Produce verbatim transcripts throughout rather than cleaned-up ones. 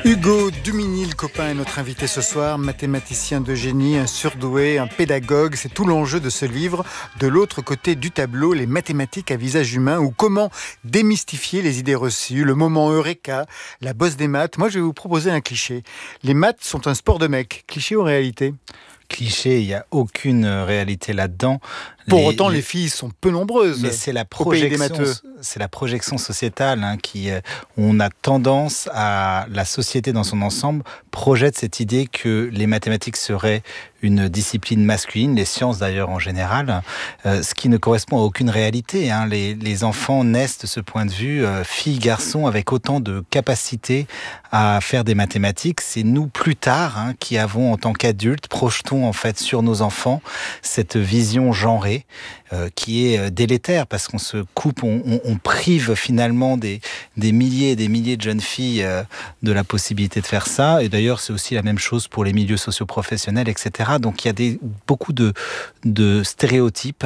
Hugo Dumigny, le copain, est notre invité ce soir, mathématicien de génie, un surdoué, un pédagogue. C'est tout l'enjeu de ce livre. De l'autre côté du tableau, les mathématiques à visage humain, ou comment démystifier les idées reçues, le moment eureka, la bosse des maths. Moi, je vais vous proposer un cliché. Les maths sont un sport de mec. Cliché ou réalité ? Cliché, il n'y a aucune réalité là-dedans. Pour les, autant, les... les filles sont peu nombreuses. Mais c'est la projection, c'est la projection sociétale hein, qui, euh, on a tendance à la société dans son ensemble projette cette idée que les mathématiques seraient une discipline masculine, les sciences d'ailleurs en général, euh, ce qui ne correspond à aucune réalité. Hein. Les, les enfants naissent de ce point de vue, euh, filles, garçons, avec autant de capacité à faire des mathématiques. C'est nous plus tard hein, qui avons, en tant qu'adultes, projetons en fait sur nos enfants cette vision genrée. Euh, qui est délétère parce qu'on se coupe, on, on, on prive finalement des, des milliers et des milliers de jeunes filles euh, de la possibilité de faire ça. Et d'ailleurs, c'est aussi la même chose pour les milieux socio-professionnels, et cetera. Donc, il y a des, beaucoup de, de stéréotypes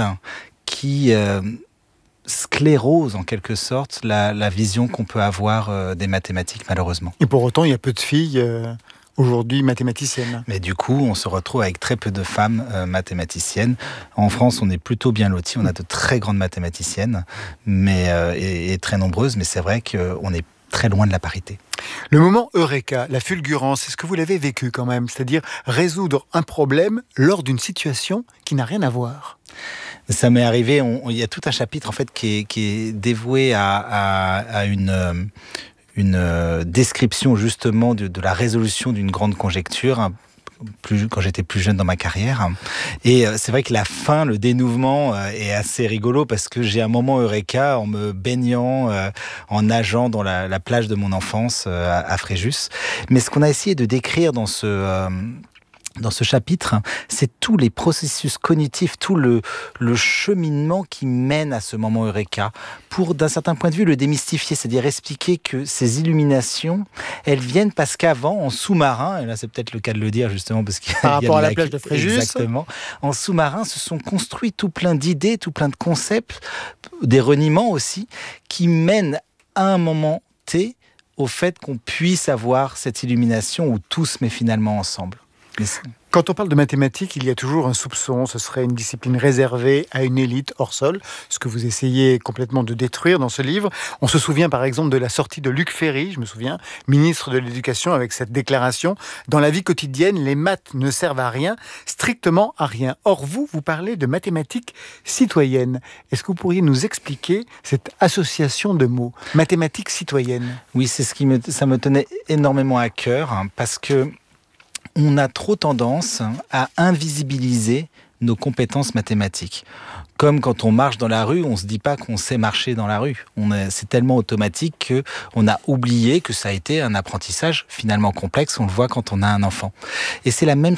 qui euh, sclérosent en quelque sorte la, la vision qu'on peut avoir euh, des mathématiques, malheureusement. Et pour autant, il y a peu de filles... Euh... aujourd'hui mathématicienne. Mais du coup, on se retrouve avec très peu de femmes euh, mathématiciennes. En France, on est plutôt bien lotis. On a de très grandes mathématiciennes mais, euh, et, et très nombreuses, mais c'est vrai qu'on est très loin de la parité. Le moment eureka, la fulgurance, est-ce que vous l'avez vécu quand même ? C'est-à-dire résoudre un problème lors d'une situation qui n'a rien à voir. Ça m'est arrivé, on, on, il y a tout un chapitre en fait qui est, qui est dévoué à, à, à une... Euh, une description justement de, de la résolution d'une grande conjecture plus, quand j'étais plus jeune dans ma carrière. Et c'est vrai que la fin, le dénouement est assez rigolo parce que j'ai un moment eureka en me baignant, en nageant dans la, la plage de mon enfance à Fréjus. Mais ce qu'on a essayé de décrire dans ce... Dans ce chapitre, c'est tous les processus cognitifs, tout le, le cheminement qui mène à ce moment eureka pour, d'un certain point de vue, le démystifier, c'est-à-dire expliquer que ces illuminations, elles viennent parce qu'avant, en sous-marin, et là c'est peut-être le cas de le dire justement parce qu'il y a... Par rapport à la plage de Fréjus. Exactement. En sous-marin, se sont construits tout plein d'idées, tout plein de concepts, des reniements aussi, qui mènent à un moment T au fait qu'on puisse avoir cette illumination où tout se met finalement ensemble. Quand on parle de mathématiques, il y a toujours un soupçon. Ce serait une discipline réservée à une élite hors sol, ce que vous essayez complètement de détruire dans ce livre. On se souvient par exemple de la sortie de Luc Ferry, je me souviens, ministre de l'Éducation, avec cette déclaration. Dans la vie quotidienne, les maths ne servent à rien, strictement à rien. Or, vous, vous parlez de mathématiques citoyennes. Est-ce que vous pourriez nous expliquer cette association de mots, mathématiques citoyennes ? Oui, c'est ce qui me, ça me tenait énormément à cœur, hein, parce que on a trop tendance à invisibiliser nos compétences mathématiques. Comme quand on marche dans la rue, on ne se dit pas qu'on sait marcher dans la rue. On est, c'est tellement automatique qu'on a oublié que ça a été un apprentissage finalement complexe. On le voit quand on a un enfant. Et c'est la même